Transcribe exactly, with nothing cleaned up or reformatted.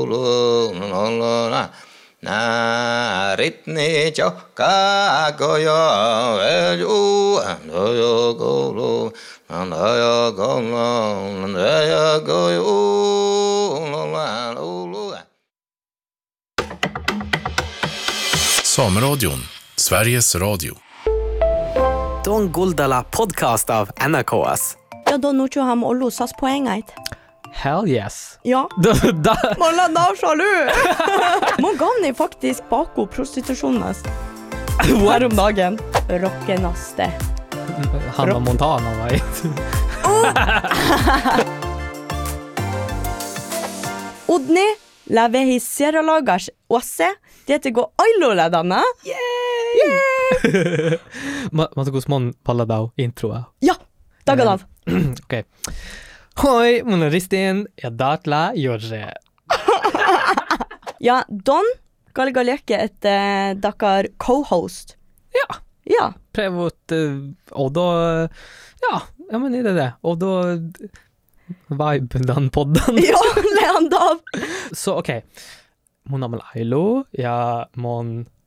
na ritni cho ka go yo e ju no yo go lo na yo go lo na yo go yo lo la lo. Sameradion, Sveriges Radio. Don Guldala podcast av N R K S. Ja, da nå tror han å losas poenget. Hell yes. Ja. Da, da. Man la da sjalu. Man gav ni faktisk bako prostitusjones. Her om dagen. Rockenaste. Hanna Montana, vai. Odni, leve i seralagas osse. Det går ailoledane. Yay! Yay! Ma, ma tukus mon palladau introa. Ja, dagadav. Okej. Hoi, mun on ristin ja datla jorge. Ja, Don skal jeg leke et uh, Dakar co-host. Ja. Ja. Prøvot uh, och då ja, ja men det är det. Och då vibe den podden. Ja, land av. Så okej. Okay. Mon amal ailo, ja mon